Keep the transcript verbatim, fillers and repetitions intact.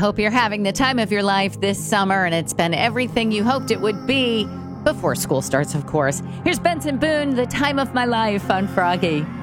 hope you're having the time of your life this summer and it's been everything you hoped it would be before school starts, of course. Here's Benson Boone, The Time of My Life on Froggy.